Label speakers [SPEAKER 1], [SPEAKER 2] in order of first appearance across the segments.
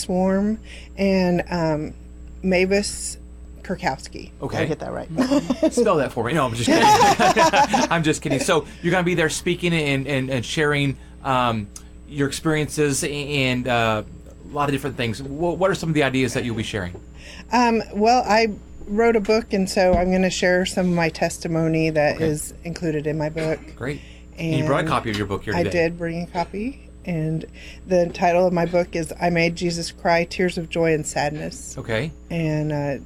[SPEAKER 1] Swarm and Mavis Kurkowski.
[SPEAKER 2] Okay.
[SPEAKER 1] Did I get that right?
[SPEAKER 2] Spell that for me. No, I'm just kidding. I'm just kidding. So you're going to be there speaking and sharing your experiences and a lot of different things. What are some of the ideas that you'll be sharing?
[SPEAKER 1] Well, I wrote a book, and so I'm going to share some of my testimony that is included in my book.
[SPEAKER 2] Great. And you brought a copy of your book here today.
[SPEAKER 1] I did bring a copy, and the title of my book is I Made Jesus Cry, Tears of Joy and Sadness.
[SPEAKER 2] Okay.
[SPEAKER 1] And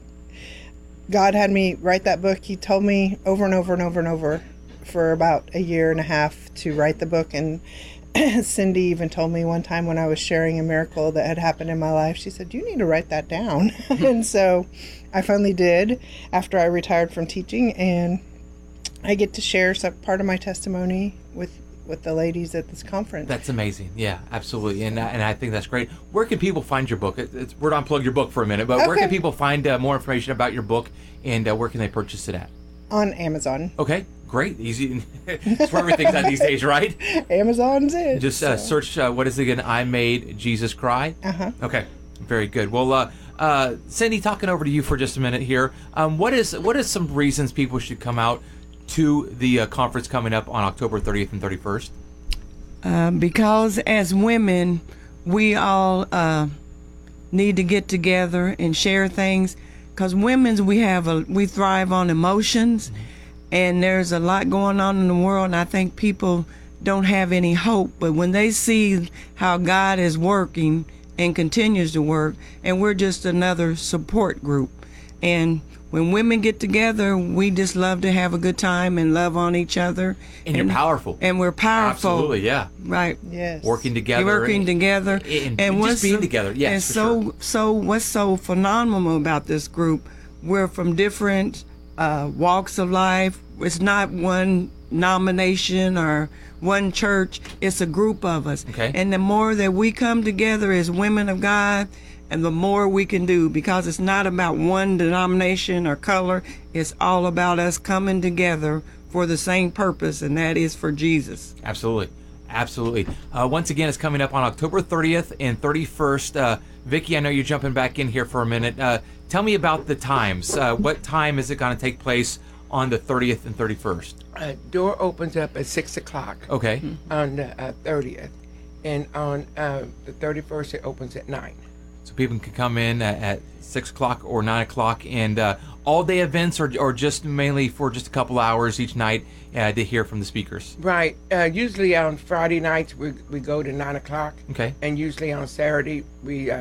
[SPEAKER 1] God had me write that book. He told me over and over and over and over for about a year and a half to write the book, and Cindy even told me one time when I was sharing a miracle that had happened in my life, she said, you need to write that down. And so I finally did after I retired from teaching, and I get to share some part of my testimony with the ladies at this conference.
[SPEAKER 2] That's amazing. Yeah, absolutely. And I think that's great. Where can people find your book? We're going to unplug your book for a minute, but where can people find more information about your book, and where can they purchase it at?
[SPEAKER 1] On Amazon.
[SPEAKER 2] Okay, great. Easy. It's where everything's at these days, right?
[SPEAKER 1] Amazon's it.
[SPEAKER 2] Just search, what is it again? I Made Jesus Cry?
[SPEAKER 1] Uh-huh.
[SPEAKER 2] Okay, very good. Well, Cindy, talking over to you for just a minute here. What is some reasons people should come out to the conference coming up on October 30th and 31st?
[SPEAKER 3] Because as women, we all need to get together and share things. Because women's, we thrive on emotions, and there's a lot going on in the world, and I think people don't have any hope. But when they see how God is working and continues to work, and we're just another support group. And when women get together, we just love to have a good time and love on each other.
[SPEAKER 2] And you're powerful.
[SPEAKER 3] And we're powerful.
[SPEAKER 2] Absolutely, yeah.
[SPEAKER 3] Right.
[SPEAKER 1] Yes.
[SPEAKER 2] Working together.
[SPEAKER 3] Working together.
[SPEAKER 2] And just being together, yes,
[SPEAKER 3] and so what's so phenomenal about this group, we're from different walks of life. It's not one nomination or one church. It's a group of us.
[SPEAKER 2] Okay.
[SPEAKER 3] And the more that we come together as women of God, and the more we can do, because it's not about one denomination or color. It's all about us coming together for the same purpose, and that is for Jesus.
[SPEAKER 2] Absolutely. Absolutely. Once again, it's coming up on October 30th and 31st. Vicki, I know you're jumping back in here for a minute. Tell me about the times. What time is it going to take place on the 30th and 31st?
[SPEAKER 4] Door opens up at 6 o'clock.
[SPEAKER 2] Okay.
[SPEAKER 4] On the 30th. And on the 31st, it opens at 9.
[SPEAKER 2] So people can come in at 6 o'clock or 9 o'clock, and all-day events or just mainly for just a couple hours each night to hear from the speakers?
[SPEAKER 4] Right. Usually on Friday nights, we go to 9 o'clock.
[SPEAKER 2] Okay.
[SPEAKER 4] And usually on Saturday, we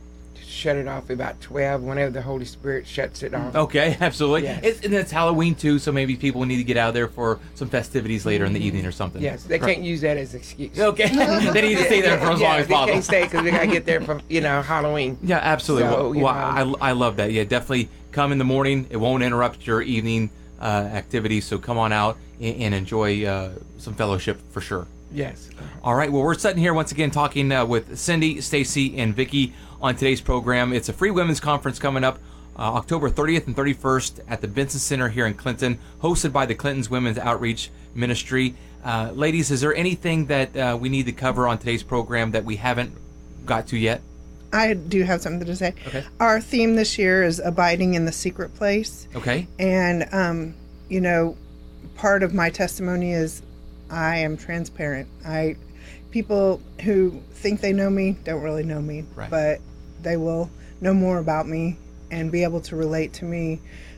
[SPEAKER 4] shut it off about 12, whenever the Holy Spirit shuts it off.
[SPEAKER 2] Okay, absolutely.
[SPEAKER 4] Yes.
[SPEAKER 2] And it's Halloween, too, so maybe people need to get out of there for some festivities later in the evening or something.
[SPEAKER 4] Yes, they can't use that as an excuse.
[SPEAKER 2] Okay. They need to stay there for as long as possible.
[SPEAKER 4] They can't stay because they got to get there for, Halloween.
[SPEAKER 2] Yeah, absolutely.
[SPEAKER 4] So,
[SPEAKER 2] I love that. Yeah, definitely come in the morning. It won't interrupt your evening activities, so come on out and enjoy some fellowship for sure.
[SPEAKER 4] Yes.
[SPEAKER 2] All right. Well, we're sitting here once again talking with Cindy, Stacy, and Vicki on today's program. It's a free women's conference coming up October 30th and 31st at the Benson Center here in Clinton, hosted by the Clinton's Women's Outreach Ministry. Ladies, is there anything that we need to cover on today's program that we haven't got to yet?
[SPEAKER 1] I do have something to say.
[SPEAKER 2] Okay.
[SPEAKER 1] Our theme this year is abiding in the secret place.
[SPEAKER 2] Okay.
[SPEAKER 1] And, part of my testimony is I am transparent. People who think they know me don't really know me,
[SPEAKER 2] right.
[SPEAKER 1] But they will know more about me and be able to relate to me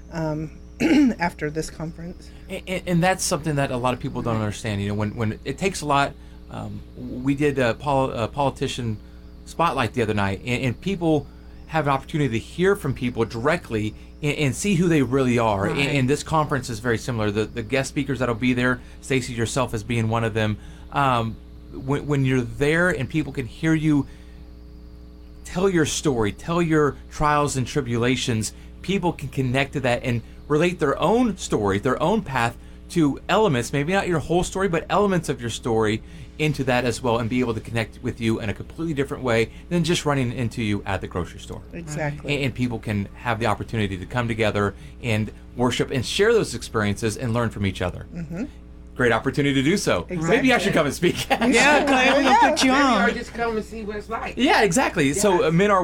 [SPEAKER 1] after this conference.
[SPEAKER 2] And that's something that a lot of people don't understand. When it takes a lot. We did a politician spotlight the other night, and people have an opportunity to hear from people directly and see who they really are.
[SPEAKER 3] Right.
[SPEAKER 2] And this conference is very similar. The guest speakers that'll be there, Stacy, yourself as being one of them. When you're there and people can hear you tell your story, tell your trials and tribulations, people can connect to that and relate their own story, their own path to elements, maybe not your whole story, but elements of your story into that as well, and be able to connect with you in a completely different way than just running into you at the grocery store.
[SPEAKER 1] Exactly.
[SPEAKER 2] And people can have the opportunity to come together and worship and share those experiences and learn from each other.
[SPEAKER 1] Mm-hmm.
[SPEAKER 2] Great opportunity to do so.
[SPEAKER 1] Exactly.
[SPEAKER 2] Maybe I should come and speak.
[SPEAKER 3] Yeah, Clay, we're going to put you on.
[SPEAKER 4] Or just come and see what it's like.
[SPEAKER 2] Yeah, exactly.
[SPEAKER 4] Yes.
[SPEAKER 2] So men are